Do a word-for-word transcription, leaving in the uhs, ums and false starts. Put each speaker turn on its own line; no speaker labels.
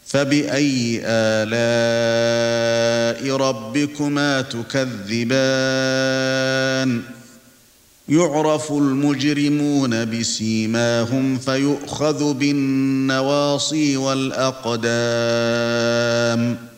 فَبِأَيِّ آلَاءِ رَبِّكُمَا تُكَذِّبَانِ يُعْرَفُ الْمُجْرِمُونَ بِسِيمَاهُمْ فَيُؤْخَذُ بِالنَّوَاصِي وَالْأَقْدَامِ